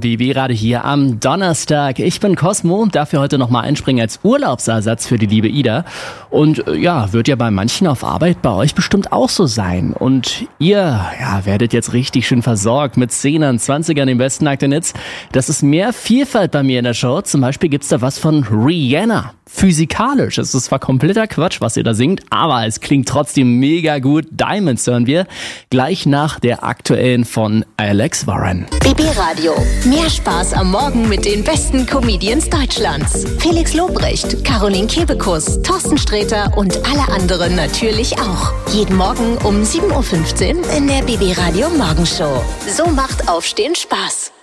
BB Radio hier am Donnerstag. Ich bin Cosmo, dafür heute nochmal einspringen als Urlaubsersatz für die liebe Ida. Und wird ja bei manchen auf Arbeit bei euch bestimmt auch so sein. Und ihr werdet jetzt richtig schön versorgt mit 10ern, 20ern, dem besten Akt der Hits. Das ist mehr Vielfalt bei mir in der Show. Zum Beispiel gibt's da was von Rihanna. Physikalisch. Es ist zwar kompletter Quatsch, was ihr da singt, aber es klingt trotzdem mega gut. Diamonds hören wir gleich nach der aktuellen von Alex Warren. BB Radio. Mehr Spaß am Morgen mit den besten Comedians Deutschlands. Felix Lobrecht, Caroline Kebekus, Thorsten Sträter und alle anderen natürlich auch. Jeden Morgen um 7.15 Uhr in der BB Radio Morgenshow. So macht Aufstehen Spaß.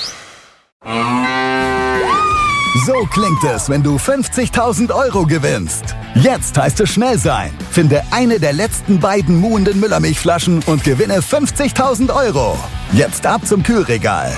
So klingt es, wenn du 50.000 Euro gewinnst. Jetzt heißt es schnell sein. Finde eine der letzten beiden muhenden Müllermilchflaschen und gewinne 50.000 Euro. Jetzt ab zum Kühlregal.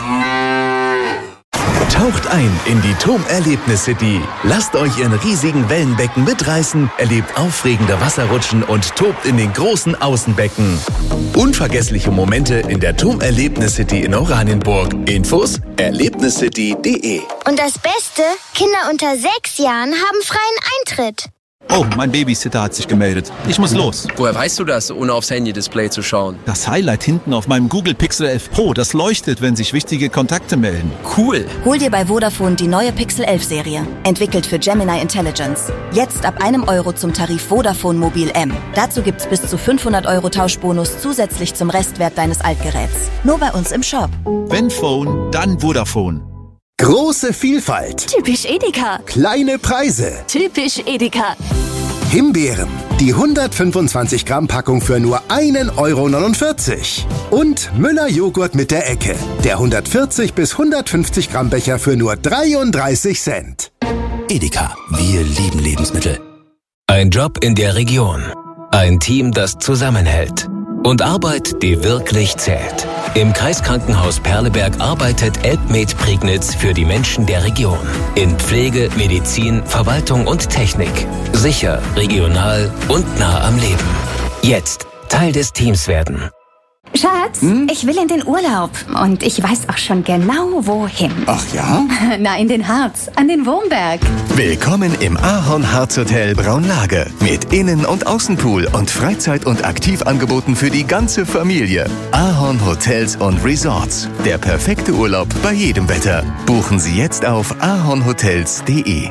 Taucht ein in die TOM Erlebnis City. Lasst euch in riesigen Wellenbecken mitreißen, erlebt aufregende Wasserrutschen und tobt in den großen Außenbecken. Unvergessliche Momente in der TOM Erlebnis City in Oranienburg. Infos erlebniscity.de. Und das Beste, Kinder unter 6 Jahren haben freien Eintritt. Oh, mein Babysitter hat sich gemeldet. Ich muss los. Woher weißt du das, ohne aufs Handy-Display zu schauen? Das Highlight hinten auf meinem Google Pixel 11 Pro, das leuchtet, wenn sich wichtige Kontakte melden. Cool. Hol dir bei Vodafone die neue Pixel 11 Serie. Entwickelt für Gemini Intelligence. Jetzt ab €1 zum Tarif Vodafone Mobil M. Dazu gibt's bis zu 500 € Tauschbonus zusätzlich zum Restwert deines Altgeräts. Nur bei uns im Shop. Wenn Phone, dann Vodafone. Große Vielfalt. Typisch Edeka. Kleine Preise. Typisch Edeka. Himbeeren. Die 125 Gramm Packung für nur €1,49. Und Müller Joghurt mit der Ecke. Der 140 bis 150 Gramm Becher für nur 33 Cent. Edeka. Wir lieben Lebensmittel. Ein Job in der Region. Ein Team, das zusammenhält. Und Arbeit, die wirklich zählt. Im Kreiskrankenhaus Perleberg arbeitet Elbmed Prignitz für die Menschen der Region. In Pflege, Medizin, Verwaltung und Technik. Sicher, regional und nah am Leben. Jetzt Teil des Teams werden. Schatz, ich will in den Urlaub und ich weiß auch schon genau, wohin. Ach ja? Na, in den Harz, an den Wurmberg. Willkommen im Ahorn Harz Hotel Braunlage. Mit Innen- und Außenpool und Freizeit- und Aktivangeboten für die ganze Familie. Ahorn Hotels und Resorts. Der perfekte Urlaub bei jedem Wetter. Buchen Sie jetzt auf ahornhotels.de.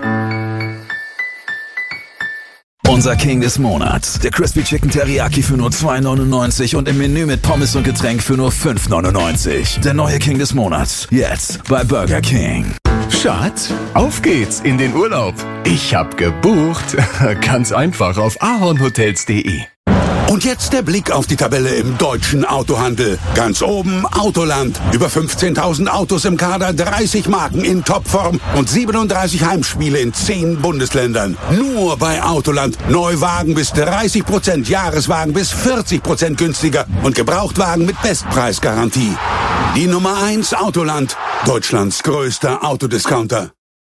Unser King des Monats. Der Crispy Chicken Teriyaki für nur $2,99 und im Menü mit Pommes und Getränk für nur $5,99. Der neue King des Monats. Jetzt bei Burger King. Schatz, auf geht's in den Urlaub. Ich hab gebucht. Ganz einfach auf ahornhotels.de. Und jetzt der Blick auf die Tabelle im deutschen Autohandel. Ganz oben Autoland. Über 15.000 Autos im Kader, 30 Marken in Topform und 37 Heimspiele in 10 Bundesländern. Nur bei Autoland. Neuwagen bis 30%, Jahreswagen bis 40% günstiger und Gebrauchtwagen mit Bestpreisgarantie. Die Nummer 1 Autoland. Deutschlands größter Autodiscounter.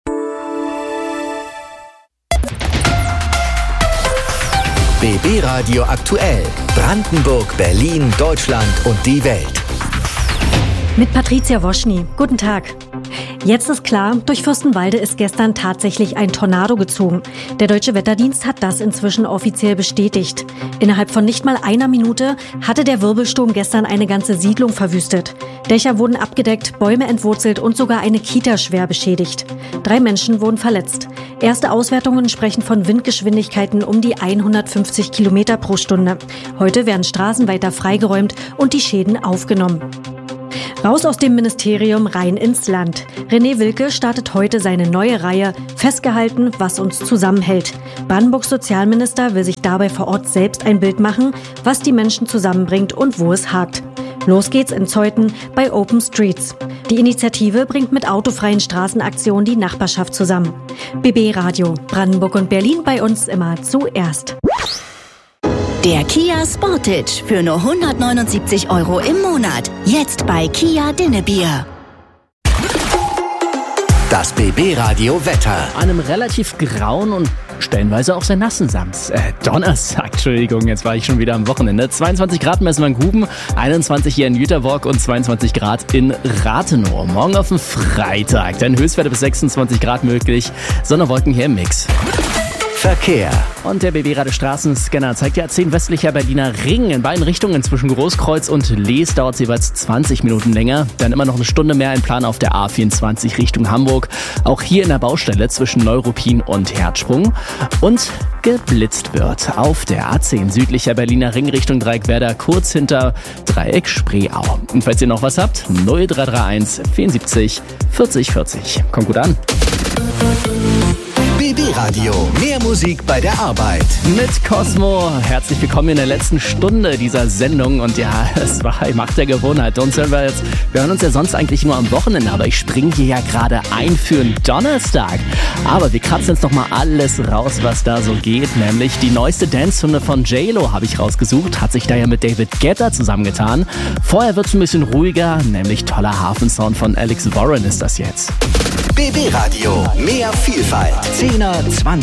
BB Radio aktuell. Brandenburg, Berlin, Deutschland und die Welt. Mit Patricia Woschny. Guten Tag. Jetzt ist klar, durch Fürstenwalde ist gestern tatsächlich ein Tornado gezogen. Der Deutsche Wetterdienst hat das inzwischen offiziell bestätigt. Innerhalb von nicht mal einer Minute hatte der Wirbelsturm gestern eine ganze Siedlung verwüstet. Dächer wurden abgedeckt, Bäume entwurzelt und sogar eine Kita schwer beschädigt. 3 Menschen wurden verletzt. Erste Auswertungen sprechen von Windgeschwindigkeiten um die 150 Kilometer pro Stunde. Heute werden Straßen weiter freigeräumt und die Schäden aufgenommen. Raus aus dem Ministerium, rein ins Land. René Wilke startet heute seine neue Reihe Festgehalten, was uns zusammenhält. Brandenburgs Sozialminister will sich dabei vor Ort selbst ein Bild machen, was die Menschen zusammenbringt und wo es hakt. Los geht's in Zeuthen bei Open Streets. Die Initiative bringt mit autofreien Straßenaktionen die Nachbarschaft zusammen. BB Radio, Brandenburg und Berlin bei uns immer zuerst. Der Kia Sportage für nur 179 € im Monat. Jetzt bei Kia Dinnebier. Das BB Radio Wetter. Einem relativ grauen und stellenweise auch sehr nassen Donnerstag, Entschuldigung, jetzt war ich schon wieder am Wochenende. 22 Grad messen wir in Guben, 21 hier in Jüterbock und 22 Grad in Rathenow. Morgen auf den Freitag, dann Höchstwerte bis 26 Grad möglich, Sonne-Wolken hier im Mix. Verkehr. Und der BB-Radio-Straßenscanner zeigt die A10 westlicher Berliner Ring in beiden Richtungen zwischen Großkreuz und Lees dauert jeweils 20 Minuten länger. Dann immer noch eine Stunde mehr in Plan auf der A24 Richtung Hamburg. Auch hier in der Baustelle zwischen Neuruppin und Herzsprung. Und geblitzt wird auf der A10 südlicher Berliner Ring Richtung Dreieckwerder, kurz hinter Dreieck Spreeau. Und falls ihr noch was habt, 0331 74 40 40. Kommt gut an. BB Radio. Mehr Musik bei der Arbeit. Mit Cosmo. Herzlich willkommen in der letzten Stunde dieser Sendung. Und ja, es war Macht der Gewohnheit. Und wir hören uns ja sonst eigentlich nur am Wochenende, aber ich springe hier ja gerade ein für einen Donnerstag. Aber wir kratzen jetzt nochmal alles raus, was da so geht. Nämlich die neueste Dance-Hymne von J-Lo habe ich rausgesucht. Hat sich da ja mit David Guetta zusammengetan. Vorher wird es ein bisschen ruhiger, nämlich toller Hafensound von Alex Warren ist das jetzt. BB Radio. Mehr Vielfalt. 10er, 20